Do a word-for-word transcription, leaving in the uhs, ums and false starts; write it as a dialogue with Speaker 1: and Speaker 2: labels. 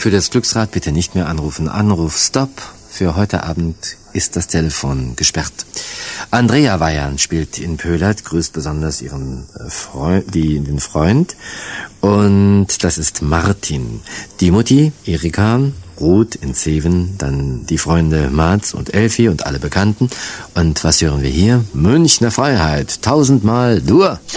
Speaker 1: Für das Glücksrad bitte nicht mehr anrufen. Anruf Stop. Für heute Abend ist das Telefon gesperrt. Andrea Weyand spielt in Pölert, grüßt besonders ihren Freund, die, den Freund. Und das ist Martin. Die Mutti, Erika, Ruth in Zeven, dann die Freunde Mats und Elfi und alle Bekannten. Und was hören wir hier? Münchner Freiheit. Tausendmal Dur.